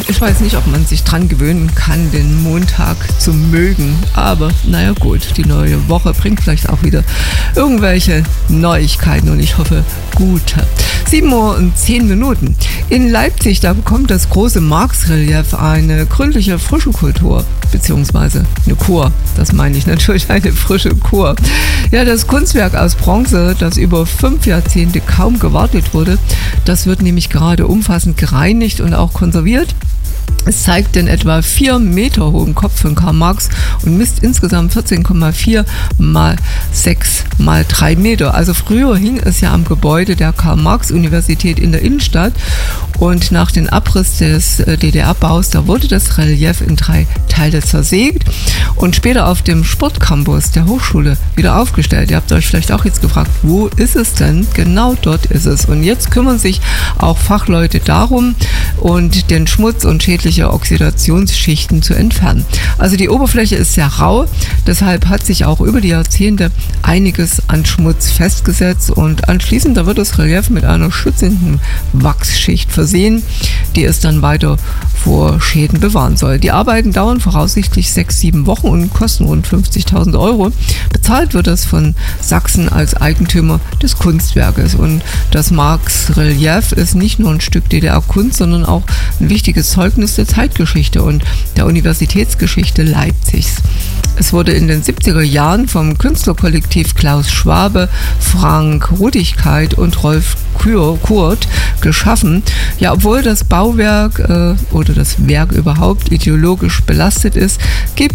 ich weiß nicht, ob man sich dran gewöhnen kann, den Montag zu mögen. Aber naja gut, die neue Woche bringt vielleicht auch wieder irgendwelche Neuigkeiten und ich hoffe gute. 7:10 Uhr. In Leipzig, da bekommt das große Marx-Relief eine gründliche frische Kultur, beziehungsweise eine Kur. Das meine ich natürlich, eine frische Kur. Ja, das Kunstwerk aus Bronze, das über 5 Jahrzehnte kaum gewartet wurde, das wird nämlich gerade umfassend gereinigt und auch konserviert. Es zeigt den etwa 4 Meter hohen Kopf von Karl Marx und misst insgesamt 14,4 mal 6 mal 3 Meter. Also früher hing es ja am Gebäude der Karl-Marx-Universität in der Innenstadt und nach dem Abriss des DDR-Baus, da wurde das Relief in 3 Teile zersägt und später auf dem Sportcampus der Hochschule wieder aufgestellt. Ihr habt euch vielleicht auch jetzt gefragt, wo ist es denn? Genau dort ist es. Und jetzt kümmern sich auch Fachleute darum und den Schmutz und schädliche Oxidationsschichten zu entfernen. Also die Oberfläche ist sehr rau, deshalb hat sich auch über die Jahrzehnte einiges an Schmutz festgesetzt und anschließend da wird das Relief mit einer schützenden Wachsschicht versehen, die es dann weiter vor Schäden bewahren soll. Die Arbeiten dauern voraussichtlich 6-7 Wochen und kosten rund 50.000 Euro. Bezahlt wird das von Sachsen als Eigentümer des Kunstwerkes. Und das Marx-Relief ist nicht nur ein Stück DDR-Kunst, sondern auch ein wichtiges Zeugnis der Zeitgeschichte und der Universitätsgeschichte Leipzigs. Es wurde in den 70er Jahren vom Künstlerkollektiv Klaus Schwabe, Frank Rudigkeit und Rolf Kurt geschaffen. Ja, obwohl das Bauwerk oder das Werk überhaupt ideologisch belastet ist, gilt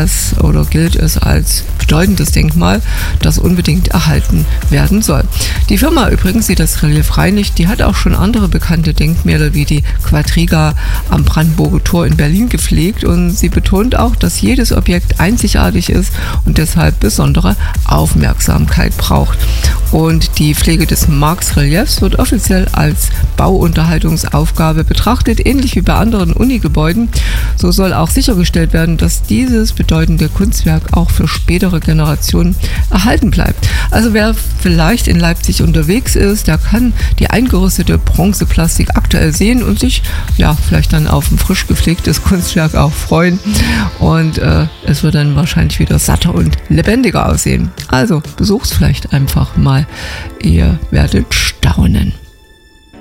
es als bedeutendes Denkmal, das unbedingt erhalten werden soll. Die Firma übrigens, die das Relief reinigt, die hat auch schon andere bekannte Denkmäler wie die Quadriga am Brandenburger Tor in Berlin gepflegt und sie betont auch, dass jedes Objekt einzigartig ist und deshalb besondere Aufmerksamkeit braucht. Und die Pflege des Marx-Reliefs wird offiziell als Bauunterhaltungsaufgabe betrachtet, ähnlich wie bei anderen Unigebäuden. So soll auch sichergestellt werden, dass dieses bedeutende Kunstwerk auch für spätere Generationen erhalten bleibt. Also wer vielleicht in Leipzig unterwegs ist, der kann die eingerüstete Bronzeplastik aktuell sehen und sich ja vielleicht dann auf ein frisch gepflegtes Kunstwerk auch freuen. Und es wird dann wahrscheinlich wieder satter und lebendiger aussehen. Also besucht's vielleicht einfach mal. Ihr werdet staunen.